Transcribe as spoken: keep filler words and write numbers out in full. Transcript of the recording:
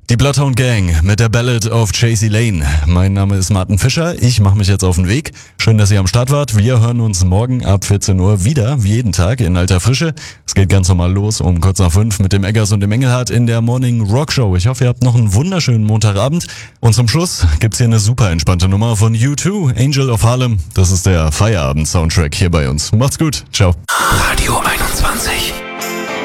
Die Bloodhound Gang mit der Ballad of Chasey Lane. Mein Name ist Martin Fischer. Ich mache mich jetzt auf den Weg. Schön, dass ihr am Start wart. Wir hören uns morgen ab vierzehn Uhr wieder, wie jeden Tag, in alter Frische. Es geht ganz normal los um kurz nach fünf mit dem Eggers und dem Engelhardt in der Morning Rock Show. Ich hoffe, ihr habt noch einen wunderschönen Montagabend. Und zum Schluss gibt's hier eine super entspannte Nummer von U zwei, Angel of Harlem. Das ist der Feierabend-Soundtrack hier bei uns. Macht's gut. Ciao. Radio einundzwanzig.